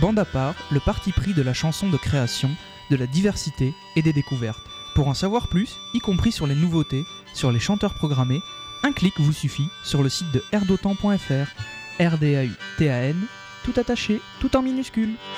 Bande à part, le parti pris de la chanson de création, de la diversité et des découvertes. Pour en savoir plus, y compris sur les nouveautés, sur les chanteurs programmés, un clic vous suffit sur le site de rdautan.fr. RDAUTAN, tout attaché, tout en minuscule.